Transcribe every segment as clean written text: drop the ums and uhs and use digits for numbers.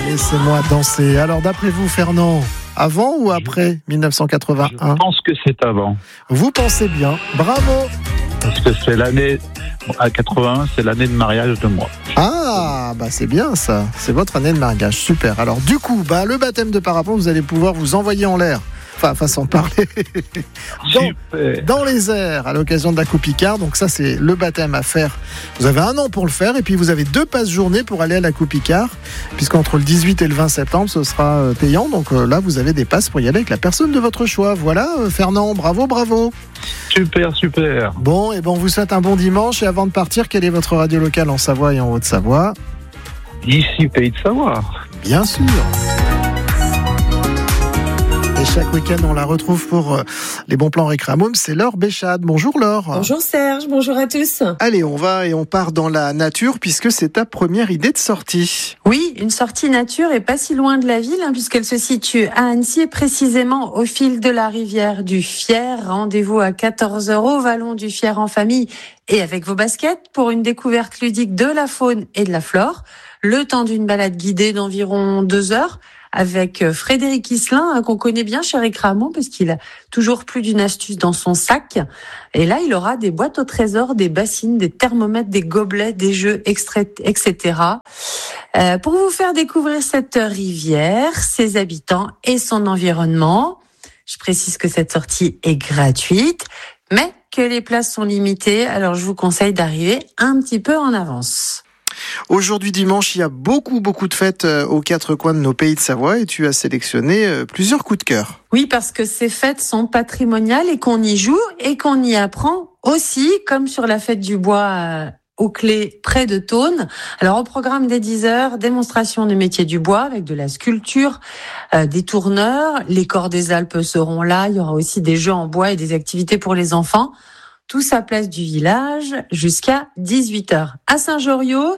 Laissez-moi danser. Alors, d'après vous, Fernand, avant ou après 1981 ? Je pense que c'est avant. Vous pensez bien. Bravo. Parce que c'est l'année, à 81, c'est l'année de mariage de moi. Ah, bah c'est bien ça. C'est votre année de mariage. Super. Alors, du coup, le baptême de parapente, vous allez pouvoir vous envoyer en l'air. Enfin, façon de parler. Dans les airs, à l'occasion de la Coupe Icare. Donc ça, c'est le baptême à faire. Vous avez 1 an pour le faire. Et puis, vous avez 2 passes-journées pour aller à la Coupe Icare. Puisqu'entre le 18 et le 20 septembre, ce sera payant. Donc là, vous avez des passes pour y aller avec la personne de votre choix. Voilà, Fernand, bravo. Super. Bon, et on vous souhaite un bon dimanche. Et avant de partir, quelle est votre radio locale en Savoie et en Haute-Savoie ? Ici, Pays de Savoie. Bien sûr. Et chaque week-end, on la retrouve pour les bons plans Récramum. C'est Laure Béchade. Bonjour Laure. Bonjour Serge, bonjour à tous. Allez, on part dans la nature puisque c'est ta première idée de sortie. Oui, une sortie nature et pas si loin de la ville puisqu'elle se situe à Annecy et précisément au fil de la rivière du Fier. Rendez-vous à 14h au Vallon du Fier en famille et avec vos baskets pour une découverte ludique de la faune et de la flore. Le temps d'une balade guidée d'environ 2 heures. Avec Frédéric Isselin, qu'on connaît bien chez Récramont, parce qu'il a toujours plus d'une astuce dans son sac. Et là, il aura des boîtes au trésor, des bassines, des thermomètres, des gobelets, des jeux, extraits, etc. Pour vous faire découvrir cette rivière, ses habitants et son environnement. Je précise que cette sortie est gratuite, mais que les places sont limitées. Alors, je vous conseille d'arriver un petit peu en avance. Aujourd'hui dimanche, il y a beaucoup de fêtes aux 4 coins de nos pays de Savoie et tu as sélectionné plusieurs coups de cœur. Oui, parce que ces fêtes sont patrimoniales et qu'on y joue et qu'on y apprend aussi, comme sur la fête du bois aux Clés près de Thônes. Alors au programme dès 10h, démonstration des métiers du bois avec de la sculpture, des tourneurs, les corps des Alpes seront là, il y aura aussi des jeux en bois et des activités pour les enfants. Tout à place du village jusqu'à 18h. À Saint-Joriot,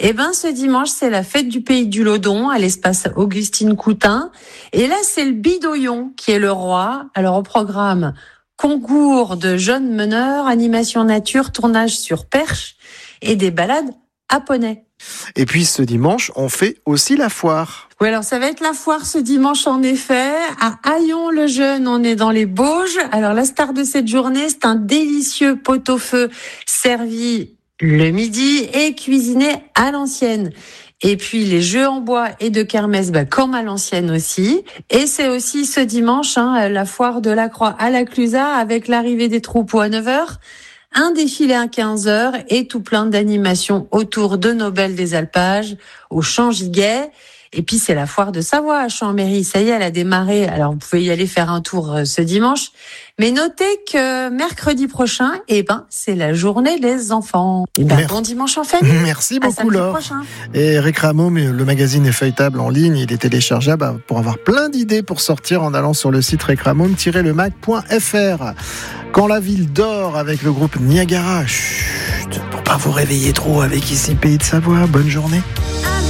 ce dimanche, c'est la fête du pays du Lodon à l'espace Augustine Coutin. Et là, c'est le bidoyon qui est le roi. Alors, au programme, concours de jeunes meneurs, animation nature, tournage sur perche et des balades à poney. Et puis, ce dimanche, on fait aussi la foire. Oui, alors ça va être la foire ce dimanche en effet. À Haillon-le-Jeune, on est dans les Bauges. Alors la star de cette journée, c'est un délicieux pot-au-feu servi le midi et cuisiné à l'ancienne. Et puis les jeux en bois et de kermesse, comme à l'ancienne aussi. Et c'est aussi ce dimanche la foire de la Croix à la Clusaz avec l'arrivée des troupeaux à 9h. Un défilé à 15h et tout plein d'animations autour de nos belles des alpages, au Champ Giguet. Et puis, c'est la foire de Savoie à Chambéry. Ça y est, elle a démarré. Alors, vous pouvez y aller faire un tour ce dimanche. Mais notez que mercredi prochain, c'est la journée des enfants. Bon dimanche en famille. Merci beaucoup, Laure. Et Récramont, le magazine est feuilletable en ligne. Il est téléchargeable pour avoir plein d'idées pour sortir en allant sur le site récramont-lemac.fr. Quand la ville dort avec le groupe Niagara. Chut, pour pas vous réveiller trop avec ici Pays de Savoie. Bonne journée.